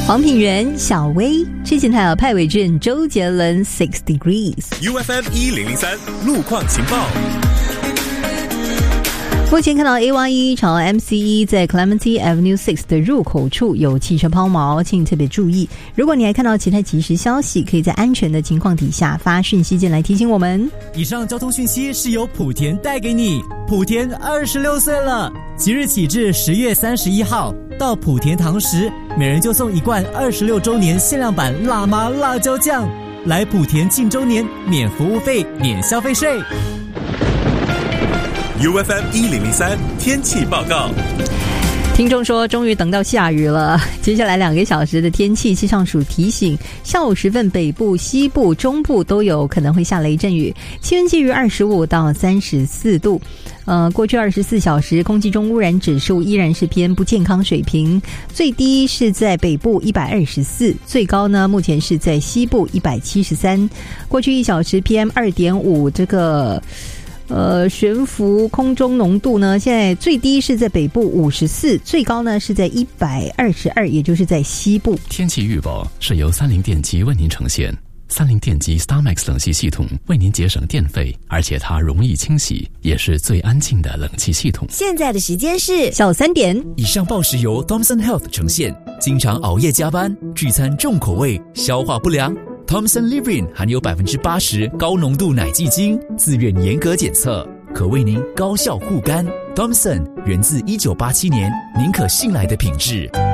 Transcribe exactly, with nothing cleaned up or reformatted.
黄品源、小薇，之前还有派伟俊、周杰伦 Six Degrees。U F M 一零零三路况情报。 目前看到 A Y 一 朝 M C 一 在 Clementi Avenue six 的入口处有汽车抛锚，请特别注意。如果你还看到其他即时消息，可以在安全的情况底下发讯息进来提醒我们。 以上交通讯息是由莆田带给你。莆田二十六岁了，即日起至十月三十一号，到莆田堂食，每人就送一罐二十六周年限量版辣妈辣椒酱。来莆田庆周年，免服务费，免消费税。 U F M 一零零三天气报告。 听众说终于等到下雨了，接下来两个小时的天气，气象署提醒下午时分北部、西部、中部都有可能会下雷阵雨，气温介于二十五到三十四度。呃，过去二十四小时空气中污染指数依然是偏不健康水平，最低是在北部一百二十四，最高呢目前是在西部一百七十三。过去一小时 P M 二点五 这个呃，悬浮空中浓度呢，现在最低是在北部五十四，最高呢是在一百二十二，也就是在西部。 天气预报是由三菱电机为您呈现。三菱电机 StarMax 冷气系统为您节省电费，而且它容易清洗，也是最安静的冷气系统。 现在的时间是下午三点。 以上报时由 Thomson Health 呈现。经常熬夜加班、聚餐重口味、消化不良。Thomson Livrin 含有 百分之八十 高浓度奶基精，自愿严格检测，可为您高效护肝。Thomson 源自一九八七年，您可信赖的品质。